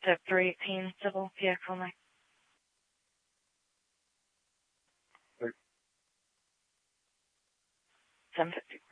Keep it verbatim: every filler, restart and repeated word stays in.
to three eighteen civil P X only. seven fifty.